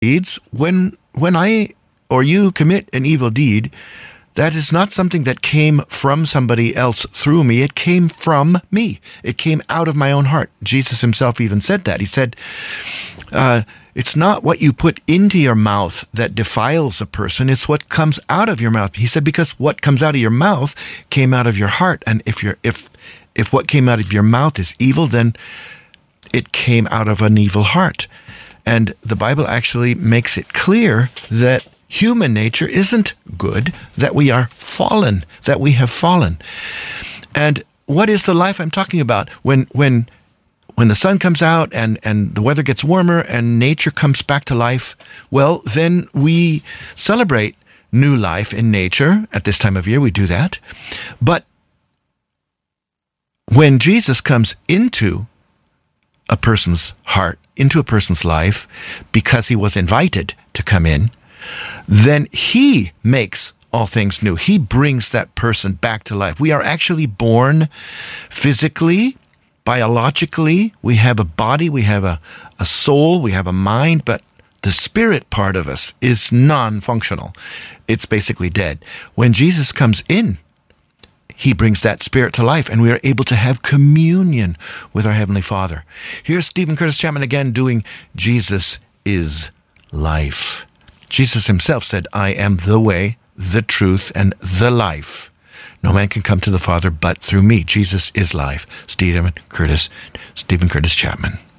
deeds, when I or you commit an evil deed, that is not something that came from somebody else through me. It came from me. It came out of my own heart. Jesus himself even said that. He said, it's not what you put into your mouth that defiles a person. It's what comes out of your mouth. He said, because what comes out of your mouth came out of your heart. And if what came out of your mouth is evil, then it came out of an evil heart. And the Bible actually makes it clear that human nature isn't good, that we are fallen, that we have fallen. And what is the life I'm talking about? When the sun comes out and the weather gets warmer and nature comes back to life, well, then we celebrate new life in nature. At this time of year, we do that. But when Jesus comes into a person's heart, into a person's life, because he was invited to come in, then he makes all things new. He brings that person back to life. We are actually born physically, biologically. We have a body, we have a soul, we have a mind, but the spirit part of us is non-functional. It's basically dead. When Jesus comes in, he brings that spirit to life, and we are able to have communion with our Heavenly Father. Here's Stephen Curtis Chapman again doing Jesus is Life. Jesus himself said, I am the way, the truth, and the life. No man can come to the Father but through me. Jesus is life. Stephen Curtis Chapman.